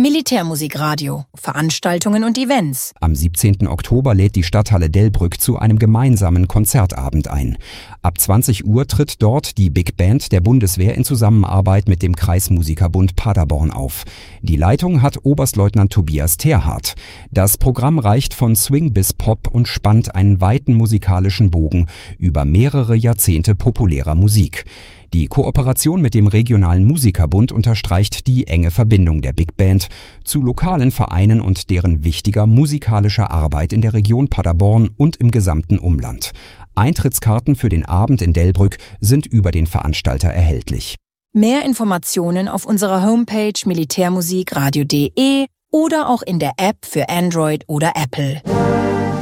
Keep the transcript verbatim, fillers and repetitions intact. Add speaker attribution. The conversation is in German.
Speaker 1: Militärmusikradio, Veranstaltungen und Events.
Speaker 2: Am siebzehnten Oktober lädt die Stadthalle Delbrück zu einem gemeinsamen Konzertabend ein. Ab zwanzig Uhr tritt dort die Big Band der Bundeswehr in Zusammenarbeit mit dem Kreismusikerbund Paderborn auf. Die Leitung hat Oberstleutnant Tobias Terhardt. Das Programm reicht von Swing bis Pop und spannt einen weiten musikalischen Bogen über mehrere Jahrzehnte populärer Musik. Die Kooperation mit dem regionalen Musikerbund unterstreicht die enge Verbindung der Big Band zu lokalen Vereinen und deren wichtiger musikalischer Arbeit in der Region Paderborn und im gesamten Umland. Eintrittskarten für den Abend in Delbrück sind über den Veranstalter erhältlich.
Speaker 1: Mehr Informationen auf unserer Homepage militärmusikradio punkt de oder auch in der App für Android oder Apple.